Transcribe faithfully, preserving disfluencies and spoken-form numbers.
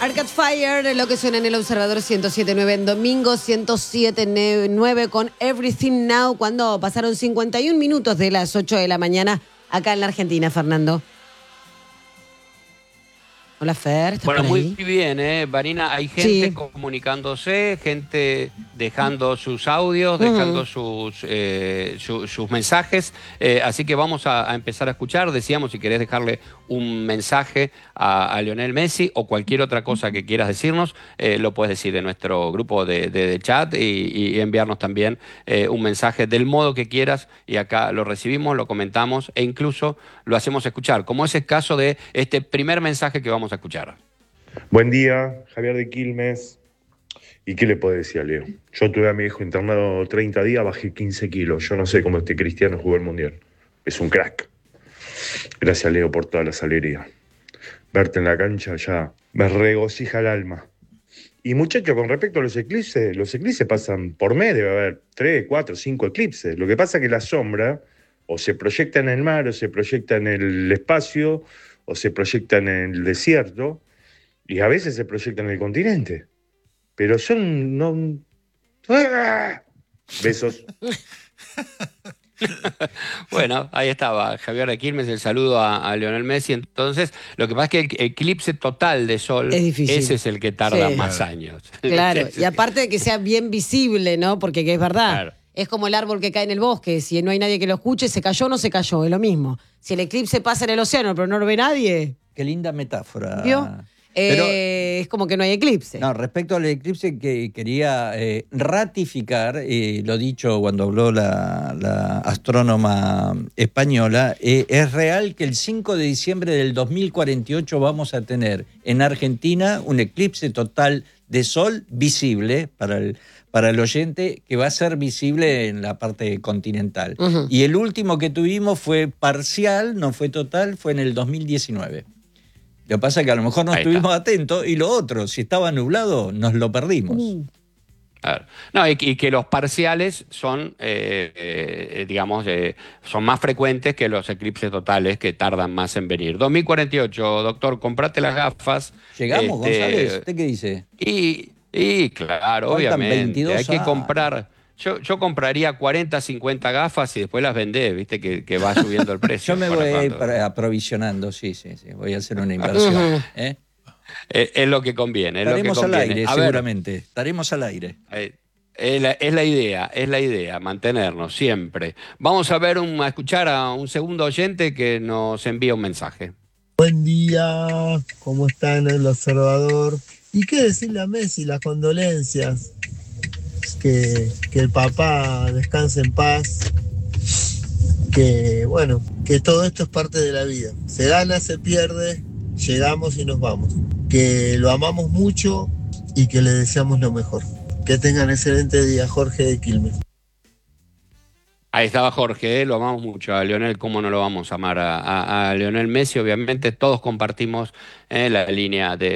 Arcade Fire, lo que suena en el Observador ciento siete punto nueve en domingo, ciento siete punto nueve con Everything Now, cuando pasaron cincuenta y un minutos de las ocho de la mañana acá en la Argentina, Fernando. Hola, Fer, ¿estás Bueno, por muy ahí? bien, ¿eh? Vanina, hay gente Sí. comunicándose, gente dejando sus audios, Uh-huh. dejando sus, eh, su- sus mensajes, eh, así que vamos a, a empezar a escuchar. Decíamos, si querés dejarle un mensaje a, a Lionel Messi o cualquier otra cosa que quieras decirnos, eh, lo puedes decir en nuestro grupo de, de- de chat y, y enviarnos también eh, un mensaje del modo que quieras, y acá lo recibimos, lo comentamos e incluso lo hacemos escuchar, como es el caso de este primer mensaje que vamos a escuchar. Buen día, Javier de Quilmes. ¿Y qué le puedo decir a Leo? Yo tuve a mi hijo internado treinta días, bajé quince kilos. Yo no sé cómo este Cristiano jugó el Mundial. Es un crack. Gracias, Leo, por todas las alegrías. Verte en la cancha ya me regocija el alma. Y muchachos, con respecto a los eclipses, los eclipses pasan por mes, debe haber tres, cuatro, cinco eclipses. Lo que pasa es que la sombra o se proyecta en el mar, o se proyecta en el espacio, o se proyecta en el desierto, y a veces se proyecta en el continente. Pero son... no. ¡Ah! Besos. Bueno, ahí estaba Javier de Quilmes, el saludo a, a Lionel Messi. Entonces, lo que pasa es que el eclipse total de sol, Es difícil. ese es el que tarda Sí. más Claro. años. Claro, y aparte de que sea bien visible, ¿no? Porque que es verdad. Claro. Es como el árbol que cae en el bosque. Si no hay nadie que lo escuche, ¿se cayó o no se cayó? Es lo mismo. Si el eclipse pasa en el océano, pero no lo ve nadie, Qué linda metáfora. ¿vio? Pero, Eh, es como que no hay eclipse. no, respecto al eclipse, que quería eh, ratificar, eh, lo dicho cuando habló la, la astrónoma española, eh, es real que el cinco de diciembre del dos mil cuarenta y ocho vamos a tener en Argentina un eclipse total de sol visible para el, para el oyente, que va a ser visible en la parte continental. Ujú. Y el último que tuvimos fue parcial, no fue total, fue en el dos mil diecinueve. Lo que pasa es que a lo mejor no Ahí está. estuvimos atentos, y lo otro, si estaba nublado, nos lo perdimos. Uh. Claro. No, y, y que los parciales son, eh, eh, digamos, eh, son más frecuentes que los eclipses totales, que tardan más en venir. dos mil cuarenta y ocho, doctor, comprate las gafas. ¿Llegamos, Este, González? ¿Usted qué dice? Y, y claro, Faltan obviamente, veintidós hay que años. comprar. Yo, yo compraría cuarenta, cincuenta gafas y después las vendés, viste, que, que va subiendo el precio. Yo me Para voy a ir cuando- para- aprovisionando, sí, sí, sí. Voy a hacer una inversión. Ujú. ¿eh? Es, es lo que conviene, es lo que Estaremos al conviene. aire, A ver, seguramente. Estaremos al aire. Eh, Es la, es la idea, es la idea, mantenernos siempre. Vamos a ver, un, a escuchar a un segundo oyente que nos envía un mensaje. Buen día, ¿cómo está en el Observador? ¿Y qué decirle a Messi? Las condolencias. Que, que el papá descanse en paz. Que, bueno, que todo esto es parte de la vida. Se gana, se pierde, llegamos y nos vamos. Que lo amamos mucho y que le deseamos lo mejor. Que tengan excelente día, Jorge de Quilmes. Ahí estaba Jorge, ¿eh? Lo amamos mucho a Lionel, ¿cómo no lo vamos a amar? A, a, a Lionel Messi, obviamente, todos compartimos eh, la línea de,